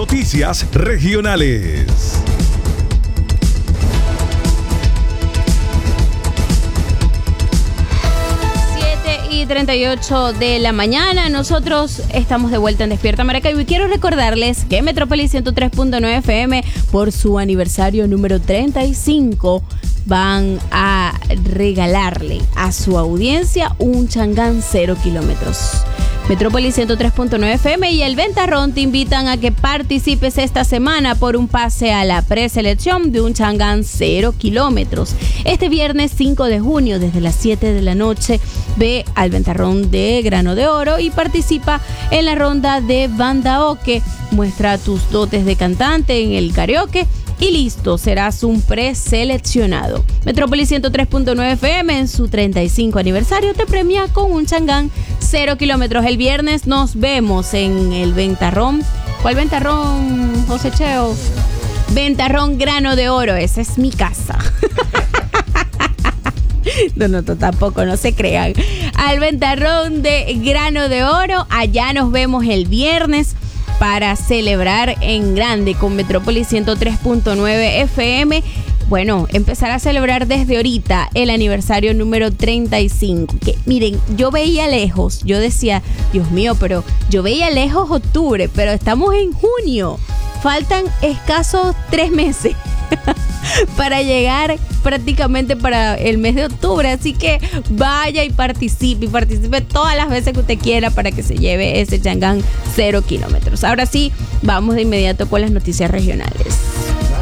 Noticias regionales. 7:38 de la mañana. Nosotros estamos de vuelta en Despierta Maracaibo y quiero recordarles que Metrópolis 103.9 FM, por su aniversario número 35, van a regalarle a su audiencia un Changán 0 kilómetros. Metrópolis 103.9 FM y el Ventarrón te invitan a que participes esta semana por un pase a la preselección de un Changán 0 kilómetros. Este viernes 5 de junio, desde las 7 de la noche, ve al Ventarrón de Grano de Oro y participa en la ronda de Bandaoke. Muestra tus dotes de cantante en el karaoke y listo, serás un preseleccionado. Metrópolis 103.9 FM en su 35 aniversario te premia con un Changán 0 kilómetros. El viernes nos vemos en el Ventarrón. ¿Cuál Ventarrón, José Cheo? Ventarrón Grano de Oro, esa es mi casa. No, tampoco, no se crean. Al Ventarrón de Grano de Oro, allá nos vemos el viernes para celebrar en grande con Metrópolis 103.9 FM. Bueno, empezar a celebrar desde ahorita el aniversario número 35. Que miren, yo veía lejos, yo decía, Dios mío, pero yo veía lejos octubre, pero estamos en junio. Faltan escasos 3 meses para llegar prácticamente para el mes de octubre, así que vaya y participe todas las veces que usted quiera para que se lleve ese Changán 0 kilómetros. Ahora sí, vamos de inmediato con las noticias regionales.